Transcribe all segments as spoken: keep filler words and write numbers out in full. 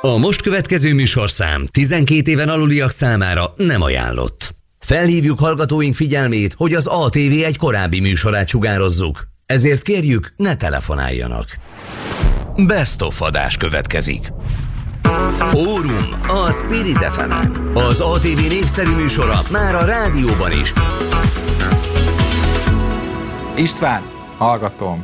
A most következő műsorszám tizenkét éven aluliak számára nem ajánlott. Felhívjuk hallgatóink figyelmét, hogy az á té vé egy korábbi műsorát sugározzuk. Ezért kérjük, ne telefonáljanak. Best of adás következik. Fórum a Spirit ef emen. Az á té vé népszerű műsora már a rádióban is. István, hallgatom.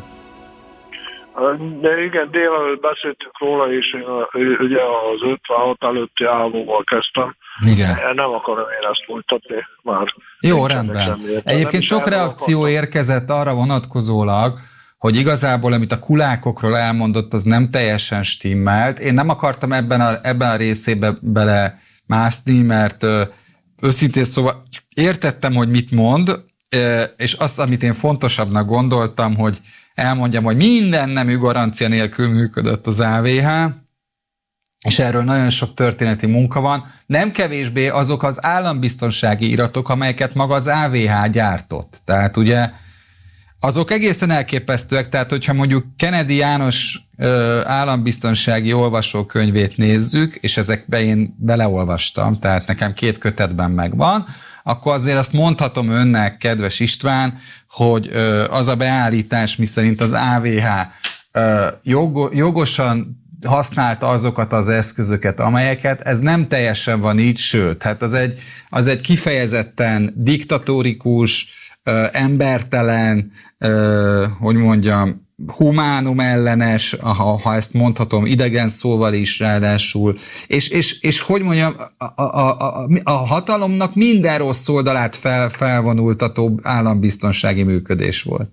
De igen, délelőtt beszéltünk róla, és én ugye az ötvenhat előtti álmommal kezdtem. Igen. Nem akarom én ezt folytatni már. Jó, rendben. Egyébként sok reakció akartam. Érkezett arra vonatkozólag, hogy igazából, amit a kulákokról elmondott, az nem teljesen stimmelt. Én nem akartam ebben a, ebben a részébe bele mászni, mert ö, őszintén szóval értettem, hogy mit mond, ö, és azt, amit én fontosabbnak gondoltam, hogy elmondjam, hogy minden nemű garancia nélkül működött az á vé há, és erről nagyon sok történeti munka van. Nem kevésbé azok az állambiztonsági iratok, amelyeket maga az á vé há gyártott. Tehát ugye azok egészen elképesztőek, tehát hogyha mondjuk Kennedy János ö, állambiztonsági olvasókönyvét nézzük, és ezekbe én beleolvastam, tehát nekem két kötetben megvan, akkor azért azt mondhatom önnek, kedves István, hogy ö, az a beállítás, miszerint az á vé há ö, jog, jogosan használta azokat az eszközöket, amelyeket, ez nem teljesen van így, sőt, hát az egy, az egy kifejezetten diktatórikus, ö, embertelen, ö, hogy mondjam, humánum ellenes, ha, ha ezt mondhatom, idegen szóval is ráadásul, és, és, és hogy mondjam, a, a, a, a hatalomnak minden rossz oldalát fel, felvonultató állambiztonsági működés volt.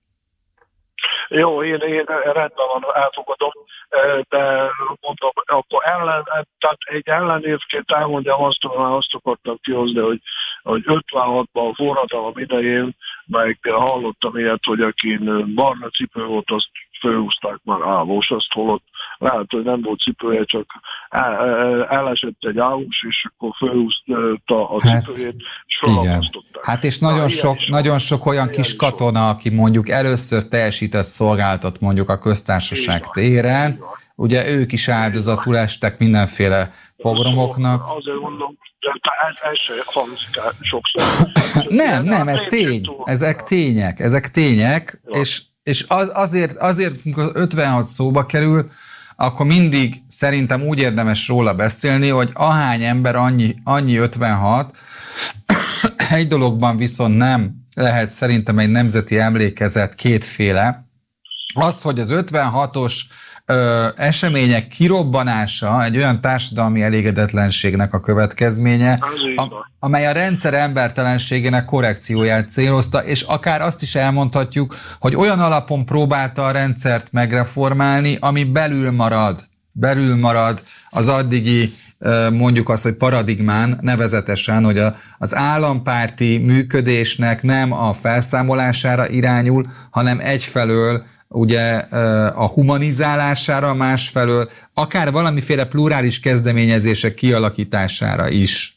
Jó, én, én rendben van, elfogadom, de mondom, akkor ellen, tehát egy ellenérvként elmondjam azt, azt akartam kihozni, hogy, hogy ötvenhatban a forradalom idején meg hallottam ilyet, hogy akin barna cipő volt, azt fölhúzták már ávós, azt holott lehet, hogy nem volt cipője, csak elesett egy ávós, és akkor fölhúzta a hát, cipőjét, és felakasztották. Hát és nagyon, Na, sok, nagyon sok olyan kis katona, aki mondjuk először teljesített szolgálatot mondjuk a köztársaság téren, ugye ők is áldozatul estek mindenféle pogromoknak. Azért mondom, de ez, ez se hangzik el sokszor. nem, nem, ez tény. Ezek tények, ezek tények, és, és az, azért, azért, amikor ötvenhat szóba kerül, akkor mindig szerintem úgy érdemes róla beszélni, hogy ahány ember, annyi, annyi ötvenhat, egy dologban viszont nem lehet szerintem egy nemzeti emlékezet kétféle. Az, hogy az ötvenhatos Ö, események kirobbanása egy olyan társadalmi elégedetlenségnek a következménye, a, amely a rendszer embertelenségének korrekcióját célozta, és akár azt is elmondhatjuk, hogy olyan alapon próbálta a rendszert megreformálni, ami belül marad, belül marad az addigi, mondjuk azt, hogy paradigmán, nevezetesen, hogy a, az állampárti működésnek nem a felszámolására irányul, hanem egyfelől ugye a humanizálására, másfelől akár valamiféle plurális kezdeményezések kialakításására is.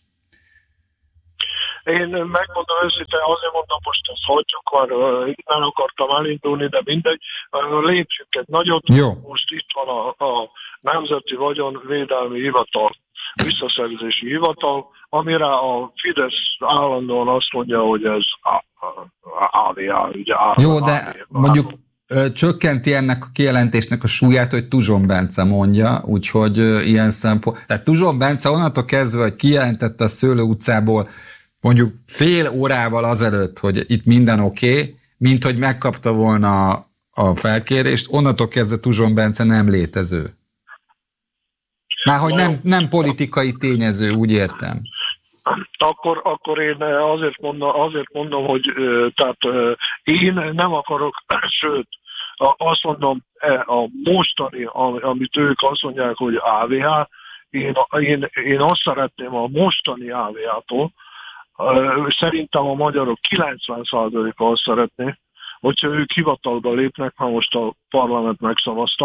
Én megmondom őszintén, azért mondom, most ezt hagyjuk, már nem akartam elindulni, de mindegy. Lépjünk egy nagyot. Jó. Most itt van a, a Nemzeti Vagyonvédelmi Hivatal, visszaszerzési hivatal, amire a Fidesz állandóan azt mondja, hogy ez á vé há, ugye á vé há. Jó, de mondjuk Ö, csökkenti ennek a kijelentésnek a súlyát, hogy Tuzson Bence mondja, úgyhogy ö, ilyen szempont. Tehát Tuzson Bence onnantól kezdve, hogy kijelentette a Szőlő utcából mondjuk fél órával azelőtt, hogy itt minden oké, okay, mint hogy megkapta volna a, a felkérést, onnantól kezdve Tuzson Bence nem létező. Már hogy nem, nem politikai tényező, úgy értem. Akkor, akkor én azért mondom, azért mondom, hogy tehát én nem akarok, sőt, azt mondom, a mostani, amit ők azt mondják, hogy á vé há, én, én, én azt szeretném a mostani á vé há-tól, szerintem a magyarok kilencven százaléka azt szeretné, hogyha ők hivatalba lépnek, mert most a parlament megszavazta,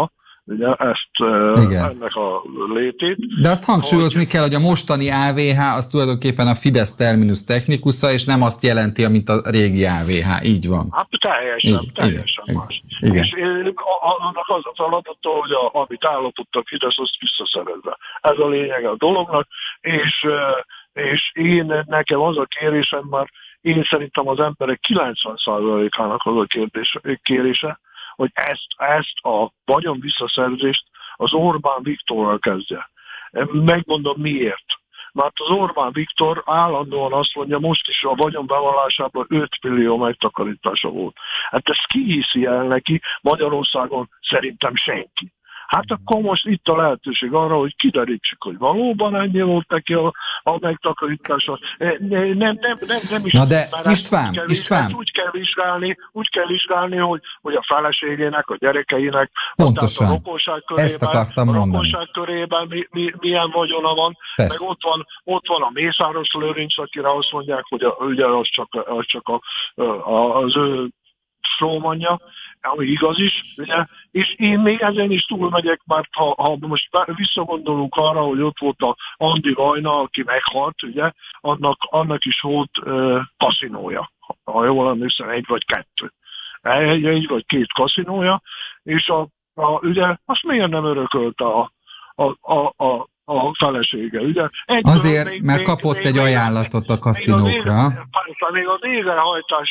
ugye ezt, Igen. ennek a létét. De azt hangsúlyozni hogy... kell, hogy a mostani á vé há az tulajdonképpen a Fidesz terminus technicusa, és nem azt jelenti, mint a régi á vé há. Így van. Hát teljesen, így, teljesen igen, más. Igen. És annak az a feladata, hogy a, amit állapott a Fidesz, azt visszaszerezze. Ez a lényeg a dolognak, és, és én, nekem az a kérésem már, én szerintem az emberek kilencven százalékának az a kérdés, kérése, hogy ezt, ezt a vagyon visszaszerzést az Orbán Viktorral kezdje. Megmondom miért. Mert az Orbán Viktor állandóan azt mondja, most is a vagyon bevallásában öt millió megtakarítása volt. Hát ezt ki hiszi el neki Magyarországon? Szerintem senki. Hát akkor most itt a lehetőség arra, hogy kiderítsük, hogy valóban ennyi volt neki a, a megtakarítása. Nem, nem, nem, nem is. Na de István, úgy kell, István. Úgy kell vizsgálni, úgy kell vizsgálni, hogy, hogy a feleségének, a gyerekeinek, pontosan. A rokonság körében, ezt akartam a mondani. rokonság körében mi, mi, milyen vagyona van, Persze. meg ott van, ott van a Mészáros Lőrinc, akire azt mondják, hogy a, ugye az csak, az, csak a, a, az ő strómanja, ami igaz is, ugye? És én még ezen is túlmegyek, mert ha, ha most visszagondolunk arra, hogy ott volt a Andi Vajna, aki meghalt, ugye, annak, annak is volt uh, kaszinója, ha jól emlékszem, egy vagy kettő. Egy, egy vagy két kaszinója, és a, a, ugye, azt miért nem örökölte a, a, a, a a felesége, ugye? Egy Azért, még, mert még, kapott még, egy még, ajánlatot a kaszinókra. Még, még az végrehajtás,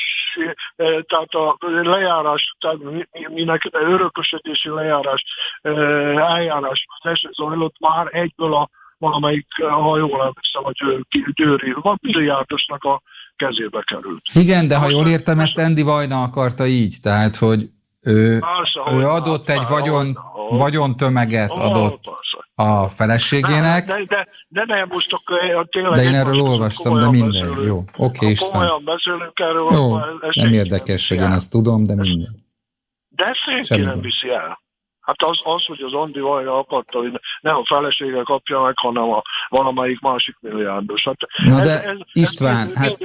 tehát a lejárás, tehát minek örökösödési lejárás, eljárás zajlott már egyből a valamelyik, ha jól emlékszem, hogy Győri, van milliárdosnak a kezébe került. Igen, de ha jól értem, ezt Andy Vajna akarta így, tehát, hogy ő, Persze, ő adott egy vagyon, vagyontömeget adott a feleségének. De, de, de nem, most akkor tényleg... De én erről olvastam, de minden. Jó, oké, okay, István. Komolyan beszélünk erről. Jó, nem érdekes, hogy én ezt tudom, de minden. De ezt senki nem viszi el. Hát az, az, hogy az Andi Vajna akarta, hogy nem a felesége kapja meg, hanem a valamelyik másik milliárdos. Hát Na ez, de ez, István, ez, hát...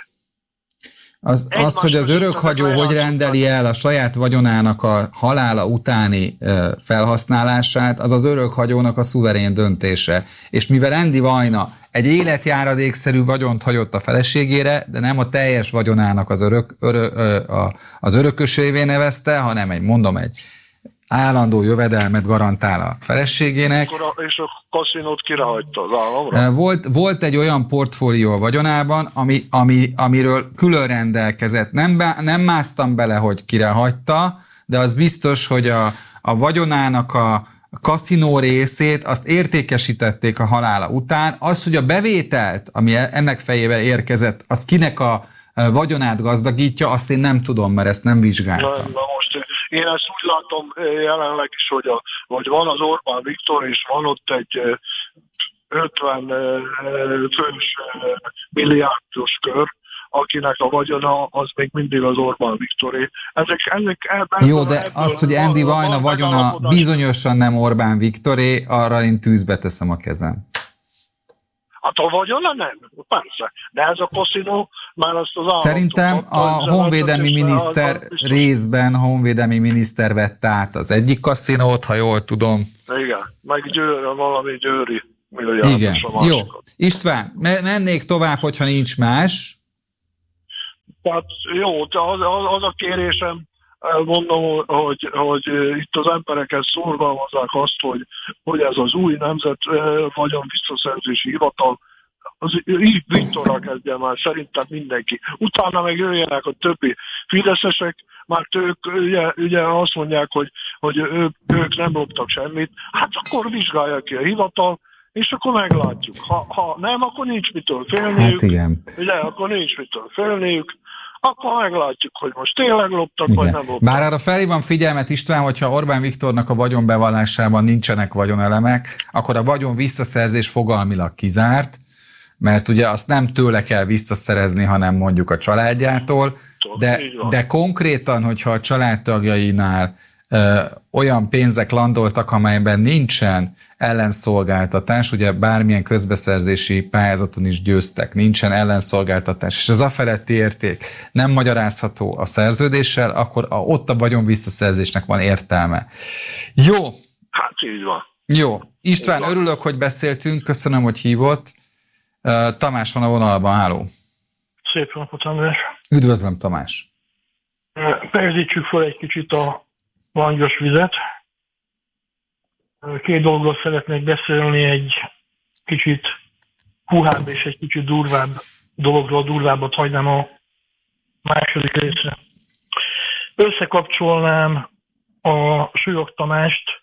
Az, az hogy az örökhagyó hogy rendeli el a saját vagyonának a halála utáni felhasználását, az az örökhagyónak a szuverén döntése. És mivel Andy Vajna egy életjáradékszerű vagyont hagyott a feleségére, de nem a teljes vagyonának az, örök, örö, az örökösévé nevezte, hanem egy, mondom, egy állandó jövedelmet garantál a feleségének. És a kaszinót kirehagyta az államra? Volt, volt egy olyan portfólió a vagyonában, ami, ami, amiről külön rendelkezett. Nem, be, nem másztam bele, hogy kirehagyta, de az biztos, hogy a, a vagyonának a kaszinó részét azt értékesítették a halála után. Az, hogy a bevételt, ami ennek fejébe érkezett, az kinek a vagyonát gazdagítja, azt én nem tudom, mert ezt nem vizsgáltam. Na, na most én ezt úgy látom jelenleg is, hogy, a, hogy van az Orbán Viktor, és van ott egy ötven fős milliárdos kör, akinek a vagyona az még mindig az Orbán Viktoré. Ezek, ezek, ebből, Jó, de ebből, az, hogy Andy Vajna vagyona bizonyosan nem Orbán Viktoré, arra én tűzbe teszem a kezem. Hát a vagyona nem, persze. De ez a kaszinó már azt az állatot. Szerintem a honvédelmi miniszter részben honvédelmi miniszter vett át az egyik kaszinót, ha jól tudom. Igen, meg győr, valami győri. Igen, jó. István, mennék tovább, hogyha nincs más. Tehát jó, az, az, az a kérésem, mondom, hogy, hogy itt az embereket szorgalmazzák azt, hogy, hogy ez az új nemzet vagyon visszaszerzési hivatal, az így Viktorral kezdjen már szerintem mindenki. Utána meg jöjjenek a többi fideszesek, már ők ugye, ugye azt mondják, hogy, hogy ők, ők nem loptak semmit, hát akkor vizsgálják ki a hivatal, és akkor meglátjuk. Ha, ha nem, akkor nincs mitől félniük. Hát igen. Ugye, akkor nincs mitől félniük. Akkor meglátjuk, hogy most tényleg loptak, igen, vagy nem loptak. Bár arra felhívom figyelmet, István, hogyha Orbán Viktornak a vagyonbevallásában nincsenek vagyonelemek, akkor a vagyon visszaszerzés fogalmilag kizárt, mert ugye azt nem tőle kell visszaszerezni, hanem mondjuk a családjától, de, de konkrétan, hogyha a családtagjainál ö, olyan pénzek landoltak, amelyben nincsen ellenszolgáltatás, ugye bármilyen közbeszerzési pályázaton is győztek, nincsen ellenszolgáltatás, és az afeletti érték nem magyarázható a szerződéssel, akkor a, ott a vagyon visszaszerzésnek van értelme. Jó, Hát így van. Jó. István, van. Örülök, hogy beszéltünk, köszönöm, hogy hívott. Tamás van a vonalban, háló. Szép napot, András. Üdvözlöm, Tamás. Perzítsük fel egy kicsit a langyos vizet. Két dologról szeretnék beszélni, egy kicsit puhább és egy kicsit durvább dologról, durvábbat hagynám a második részre. Összekapcsolnám a Súlyog Tamást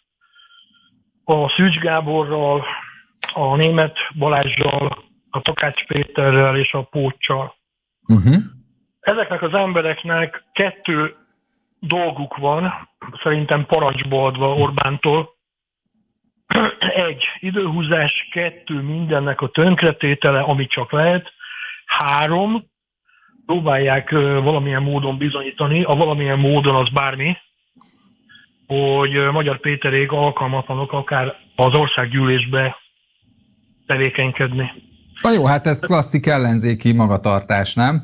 a Szűcs Gáborral, a Németh Balázssal, a Takács Péterrel és a Póccsal. Uh-huh. Ezeknek az embereknek kettő dolguk van, szerintem parancsba adva Orbántól. Egy, időhúzás, kettő, mindennek a tönkretétele, amit csak lehet. Három, próbálják valamilyen módon bizonyítani, a valamilyen módon az bármi, hogy Magyar Péterék alkalmatlanok akár az országgyűlésbe tevékenykedni. Na jó, hát ez klasszik ellenzéki magatartás, nem?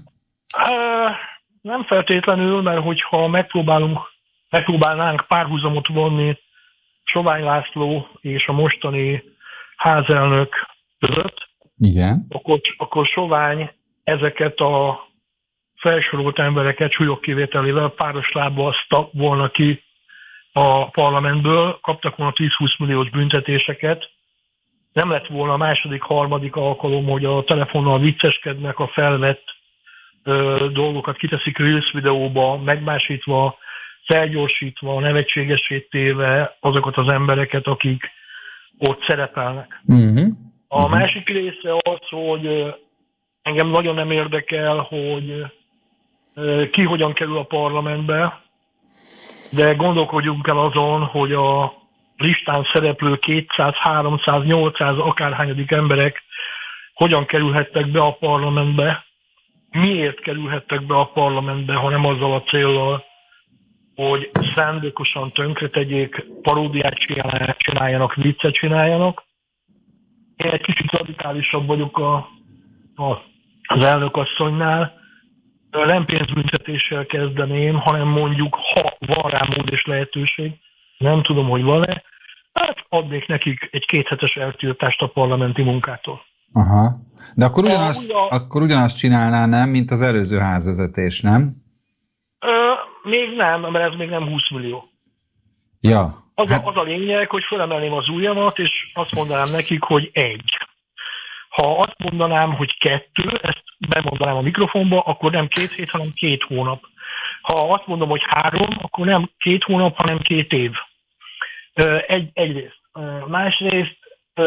Nem feltétlenül, mert hogyha megpróbálunk, megpróbálnánk párhuzamot vonni Sovány László és a mostani házelnök között, igen. Akkor, akkor Sovány ezeket a felsorolt embereket súlyok kivételével páros lábbal szta volna ki a parlamentből, kaptak volna tíz-húsz milliós büntetéseket. Nem lett volna a második, harmadik alkalom, hogy a telefonnal vicceskednek, a felvett ö, dolgokat kiteszik Reels videóba, megmásítva, felgyorsítva, nevetségesé téve azokat az embereket, akik ott szerepelnek. Uh-huh. A uh-huh. másik része az, hogy engem nagyon nem érdekel, hogy ki hogyan kerül a parlamentbe, de gondolkodjunk el azon, hogy a listán szereplő kétszáz, háromszáz, nyolcszáz akárhányadik emberek hogyan kerülhettek be a parlamentbe, miért kerülhettek be a parlamentbe, hanem azzal a céllal, hogy szándékosan tönkretegyék, paródiát csináljanak, viccet csináljanak. Én egy kicsit radikálisabb vagyok a, a, az elnökasszonynál. Nem pénzbüntetéssel kezdeném, hanem mondjuk, ha van rá mód és lehetőség, nem tudom, hogy van-e, hát adnék nekik egy kéthetes eltiltást a parlamenti munkától. Aha. De akkor ugyanazt, a, akkor ugyanazt csinálná, nem, mint az előző házvezetés, nem? Ö, még nem, mert ez még nem húsz millió. Ja. Az, hát... a, az a lényeg, hogy felemelném az ujjamat, és azt mondanám nekik, hogy egy. Ha azt mondanám, hogy kettő, ezt bemondanám a mikrofonba, akkor nem két hét, hanem két hónap. Ha azt mondom, hogy három, akkor nem két hónap, hanem két év. Egy, egyrészt. Másrészt,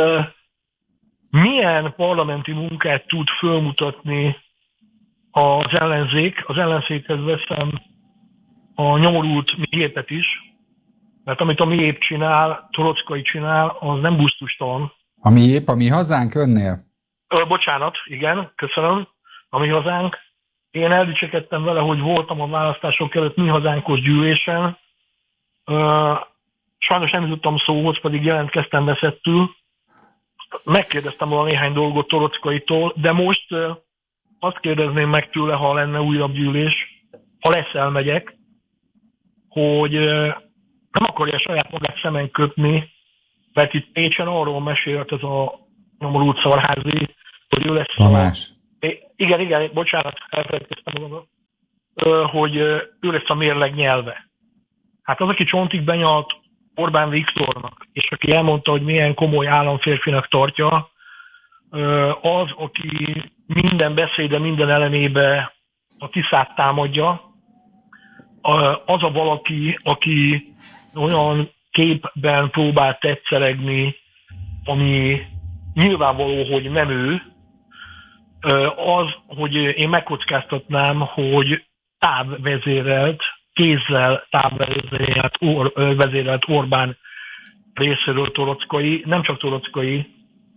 milyen parlamenti munkát tud fölmutatni az ellenzék? Az ellenzékhez veszem a nyomorult Miépet is, mert amit a Miép csinál, Torockai csinál, az nem gusztustalan. A Miép, a Mi Hazánk önnél? Ö, bocsánat, igen, köszönöm, a Mi Hazánk. Én eldicsekedtem vele, hogy voltam a választások előtt Mi Hazánkos gyűlésen. Ö, sajnos nem jutottam szóhoz, pedig jelentkeztem veszettül. Megkérdeztem volna néhány dolgot Torockaitól, de most ö, azt kérdezném meg tőle, ha lenne újabb gyűlés, ha lesz, elmegyek, hogy ö, nem akarja saját magát szemen köpni, mert itt Pécsen arról mesélt ez a nyomorult Szarházi, hogy ő lesz Tamás. A... Igen, igen, bocsánat, elfelejtkeztem magam, hogy ő lesz a mérleg nyelve. Hát az, aki csontig benyalt Orbán Viktornak, és aki elmondta, hogy milyen komoly államférfinak tartja, az, aki minden beszéde, minden elemébe a Tiszát támadja, az a valaki, aki olyan képben próbál tetszelegni, ami nyilvánvaló, hogy nem ő, az, hogy én megkockáztatnám, hogy távvezérelt, kézzel távvezérelt or, vezérelt Orbán részéről Torockai, nem csak Torockai,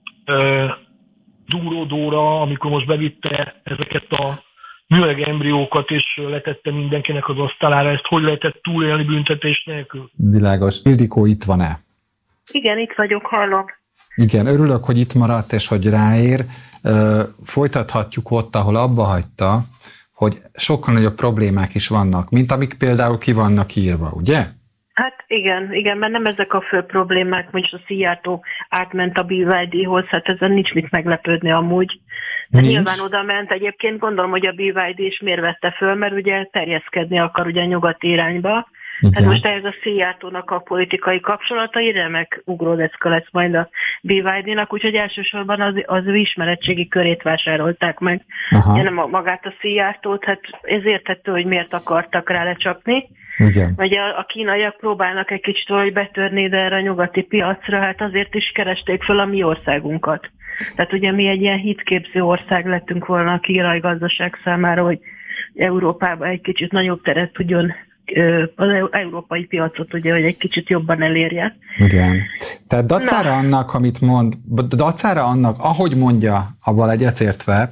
Dúró Dóra, amikor most bevitte ezeket a műleg embriókat, és letette mindenkinek az asztalára, ezt hogy lehetett túlélni büntetés nélkül? Világos. Ildikó itt van-e? Igen, itt vagyok, hallom. Igen, örülök, hogy itt maradt, és hogy ráér. Folytathatjuk ott, ahol abba hagyta, hogy sokkal nagyobb problémák is vannak, mint amik például ki vannak írva, ugye? Hát igen, igen, mert nem ezek a fő problémák, mondjuk a Szijjártó átment a bé vé dé-hoz, hát ezen nincs mit meglepődni amúgy. De nincs. Nyilván oda ment, egyébként gondolom, hogy a bé vé dé is miért vette föl, mert ugye terjeszkedni akar ugye a nyugati irányba. Igen. Hát most ez a Szijjártónak a politikai kapcsolatai remek ugródeszka lesz majd a bé vé dé-nak, úgyhogy elsősorban az, az ő ismeretségi körét vásárolták meg. Ugye nem magát a Szijjártót, hát ez érthető, hogy miért akartak rá lecsapni. Igen. Ugye a, a kínaiak próbálnak egy kicsit valahogy betörni ide erre a nyugati piacra, hát azért is keresték fel a mi országunkat. Tehát ugye mi egy ilyen hitképző ország lettünk volna a kínai gazdaság számára, hogy Európában egy kicsit nagyobb teret tudjon az európai piacot, ugye, hogy egy kicsit jobban elérje. Igen. Tehát dacára Na. annak, amit mond, dacára annak, ahogy mondja, abban egyetértve,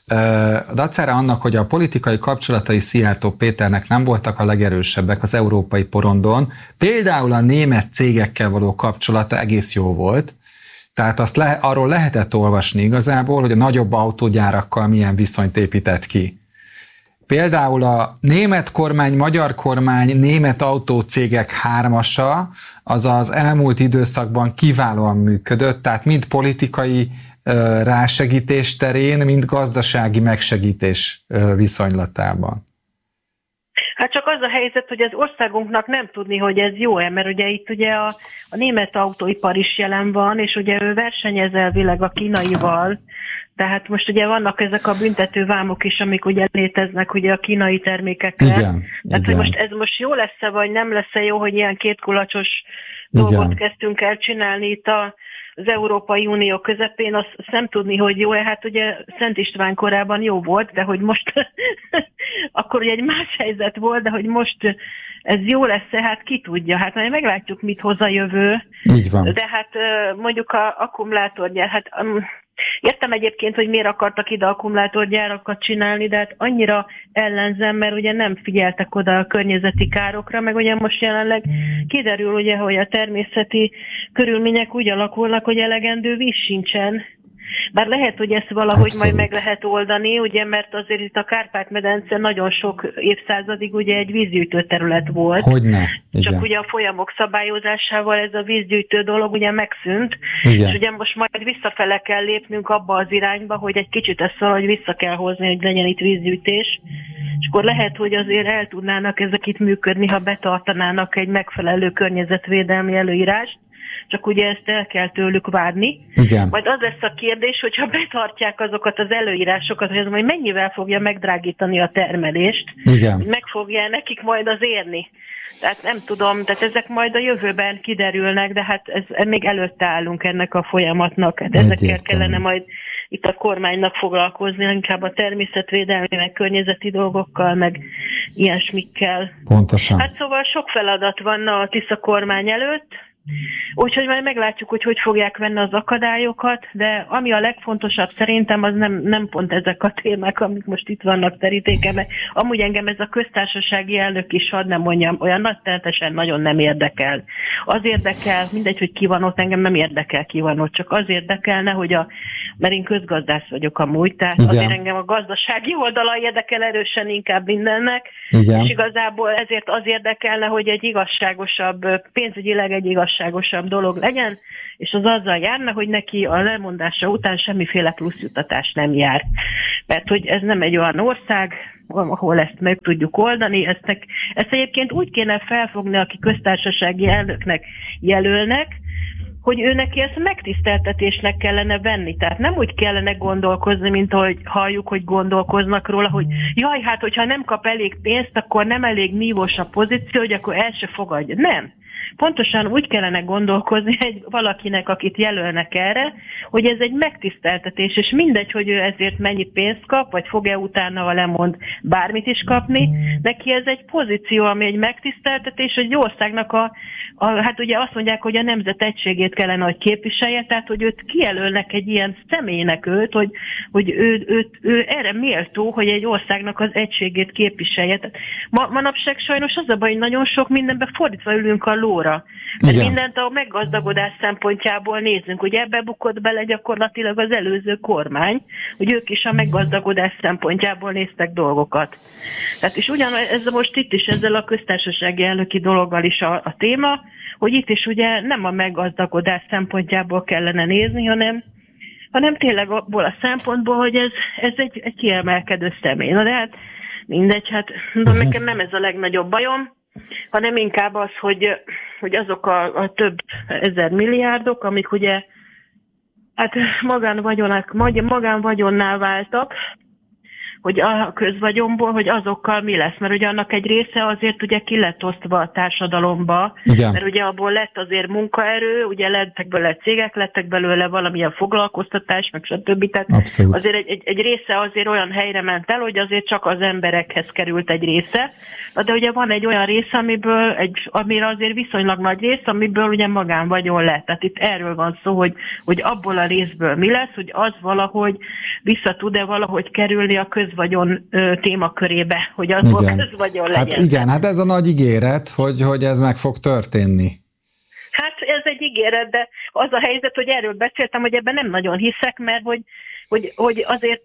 dacára annak, hogy a politikai kapcsolatai Szijjártó Péternek nem voltak a legerősebbek az európai porondon, például a német cégekkel való kapcsolata egész jó volt, tehát azt le, arról lehetett olvasni igazából, hogy a nagyobb autógyárakkal milyen viszonyt épített ki. Például a német kormány, magyar kormány, német autócégek hármasa az az elmúlt időszakban kiválóan működött, tehát mind politikai ö, rásegítés terén, mind gazdasági megsegítés ö, viszonylatában. Hát csak az a helyzet, hogy az országunknak nem tudni, hogy ez jó-e, mert ugye itt ugye a, a német autóipar is jelen van, és ugye ő versenyez elvileg a kínaival. Tehát most ugye vannak ezek a büntető vámok is, amik ugye léteznek ugye a kínai termékekre. Igen, Tehát, igen. hogy most ez most jó lesz-e, vagy nem lesz-e jó, hogy ilyen kétkulacsos dolgot kezdtünk el csinálni itt a, az Európai Unió közepén, azt nem tudni, hogy jó-e. Hát ugye Szent István korában jó volt, de hogy most akkor ugye egy más helyzet volt, de hogy most ez jó lesz-e, hát ki tudja. Hát majd meglátjuk, mit hoz a jövő. Így van. De hát mondjuk a akkumulátorgyár, hát értem egyébként, hogy miért akartak ide akkumulátorgyárakat csinálni, de hát annyira ellenzem, mert ugye nem figyeltek oda a környezeti károkra, meg ugye most jelenleg kiderül, ugye, hogy a természeti körülmények úgy alakulnak, hogy elegendő víz sincsen. Bár lehet, hogy ezt valahogy Abszolút. majd meg lehet oldani, ugye, mert azért itt a Kárpát-medence nagyon sok évszázadig ugye egy vízgyűjtő terület volt. Hogyne. Csak ugye a folyamok szabályozásával ez a vízgyűjtő dolog ugye megszűnt, Igen. és ugye most majd visszafele kell lépnünk abba az irányba, hogy egy kicsit ezt valahogy vissza kell hozni, hogy legyen itt vízgyűjtés, és akkor lehet, hogy azért el tudnának ezek itt működni, ha betartanának egy megfelelő környezetvédelmi előírást. Csak ugye ezt el kell tőlük várni. Igen. Majd az lesz a kérdés, hogyha betartják azokat az előírásokat, hogy ez majd mennyivel fogja megdrágítani a termelést, Igen. meg fogja nekik majd az érni. Tehát nem tudom, tehát ezek majd a jövőben kiderülnek, de hát ez, még előtte állunk ennek a folyamatnak. Hát ezekkel kellene majd itt a kormánynak foglalkozni, inkább a természetvédelmi, meg környezeti dolgokkal, meg ilyesmikkel. Pontosan. Hát szóval sok feladat van a Tisza kormány előtt, úgyhogy majd meglátjuk, hogy hogy fogják venni az akadályokat, de ami a legfontosabb szerintem, az nem, nem pont ezek a témák, amik most itt vannak terítéken, mert amúgy engem ez a köztársasági elnök is, hadd nem mondjam, olyan nagytehetesen nagyon nem érdekel. Az érdekel, mindegy, hogy ki van ott, engem nem érdekel, ki van ott, csak az érdekelne, hogy a, mert én közgazdász vagyok amúgy, tehát Igen. azért engem a gazdasági oldala érdekel erősen inkább mindennek, Igen. és igazából ezért az érdekelne, hogy egy igazságosabb, pénzügyileg egy igazságosabb dolog legyen, és az azzal járna, hogy neki a lemondása után semmiféle pluszjutatás nem jár. Mert hogy ez nem egy olyan ország, ahol ezt meg tudjuk oldani, ezt, ezt egyébként úgy kéne felfogni, aki köztársasági elnöknek jelölnek, hogy ő neki ezt megtiszteltetésnek kellene venni. Tehát nem úgy kellene gondolkozni, mint ahogy halljuk, hogy gondolkoznak róla, hogy jaj, hát hogyha nem kap elég pénzt, akkor nem elég nívós a pozíció, hogy akkor el se fogadja. Nem. Pontosan úgy kellene gondolkozni egy valakinek, akit jelölnek erre, hogy ez egy megtiszteltetés, és mindegy, hogy ő ezért mennyi pénzt kap, vagy fog-e utána, ha lemond bármit is kapni, neki ez egy pozíció, ami egy megtiszteltetés, egy országnak a, a hát ugye azt mondják, hogy a nemzet egységét kellene, hogy képviselje, tehát hogy őt kijelölnek egy ilyen személynek őt, hogy, hogy ő, ő, ő erre méltó, hogy egy országnak az egységét képviselje. Tehát ma, manapság sajnos az a baj, hogy nagyon sok mindenben fordítva ülünk a lóra. akkora. Mert igen. mindent a meggazdagodás szempontjából nézzünk. Ugye ebbe bukott bele gyakorlatilag az előző kormány, hogy ők is a meggazdagodás szempontjából néztek dolgokat. Tehát és ugyan ez most itt is ezzel a köztársasági elnöki dologgal is a, a téma, hogy itt is ugye nem a meggazdagodás szempontjából kellene nézni, hanem, hanem tényleg abból a szempontból, hogy ez, ez egy, egy kiemelkedő személy. Na de hát mindegy, hát mondom, nekem nem ez a legnagyobb bajom, hanem inkább az, hogy, hogy azok a, a több ezer milliárdok, amik ugye hát magánvagyonak, magánvagyonnál váltak, hogy a közvagyonból, hogy azokkal mi lesz, mert ugye annak egy része azért ugye ki lett osztva a társadalomba, igen. mert ugye abból lett azért munkaerő, ugye lettek belőle cégek, lettek belőle valamilyen foglalkoztatás, meg stb. Tehát abszolút. Azért egy, egy, egy része azért olyan helyre ment el, hogy azért csak az emberekhez került egy része, de ugye van egy olyan része, amiből egy, amire azért viszonylag nagy rész, amiből ugye magánvagyon lett. Tehát itt erről van szó, hogy, hogy abból a részből mi lesz, hogy az valahogy vissza tud-e valahogy kerülni a köz vagyon témakörébe, hogy azból igen. közvagyon legyen. Hát igen, hát ez a nagy ígéret, hogy, hogy ez meg fog történni. Hát ez egy ígéret, de az a helyzet, hogy erről beszéltem, hogy ebben nem nagyon hiszek, mert hogy, hogy, hogy azért,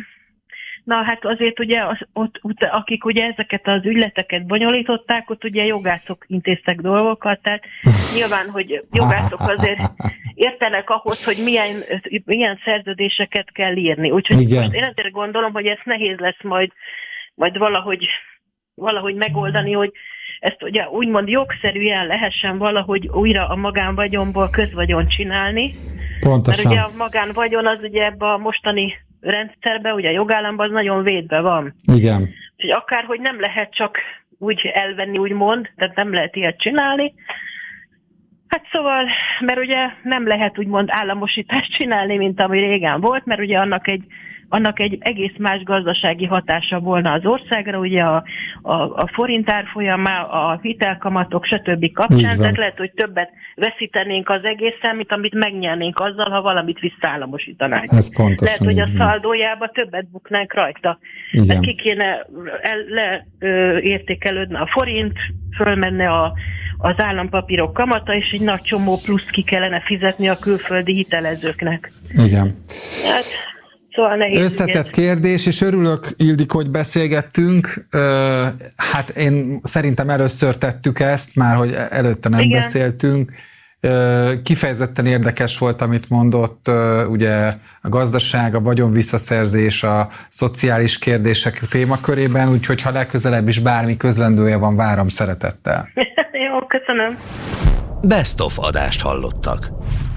na hát azért ugye az, ott, akik ugye ezeket az ügyleteket bonyolították, ott ugye jogászok intéztek dolgokat, tehát nyilván, hogy jogászok azért értenek ahhoz, hogy milyen, milyen szerződéseket kell írni. Úgyhogy igen. most én azért gondolom, hogy ezt nehéz lesz majd, majd valahogy, valahogy megoldani, hogy ezt ugye úgymond jogszerűen lehessen valahogy újra a magánvagyonból közvagyon csinálni. Pontosan. Mert ugye a magánvagyon az ugye ebben a mostani rendszerben, ugye a jogállamban az nagyon védve van. Igen. Úgyhogy akárhogy nem lehet csak úgy elvenni, úgymond, tehát nem lehet ilyet csinálni. Hát szóval, mert ugye nem lehet úgymond államosítást csinálni, mint ami régen volt, mert ugye annak egy, annak egy egész más gazdasági hatása volna az országra, ugye a, a, a forint árfolyama, a hitelkamatok, stb. Kapcsán, tehát lehet, hogy többet veszítenénk az egészen, mint amit megnyernénk azzal, ha valamit visszaállamosítanánk. Ez pontosan. Lehet, hogy a szaldójába többet buknánk rajta. Igen. Mert ki kéne leértékelődne a forint, fölmenne a az állampapírok kamata, és egy nagy csomó plusz ki kellene fizetni a külföldi hitelezőknek. Igen. Hát, szóval nehéz. Összetett kérdés, és örülök, Ildik, hogy beszélgettünk. Hát én szerintem először tettük ezt, már hogy előtte nem igen. beszéltünk. Kifejezetten érdekes volt, amit mondott, ugye a gazdaság, a vagyon visszaszerzés, a szociális kérdések témakörében, úgyhogy ha legközelebb is bármi közlendője van, várom szeretettel. Jó, köszönöm. Best of adást hallottak.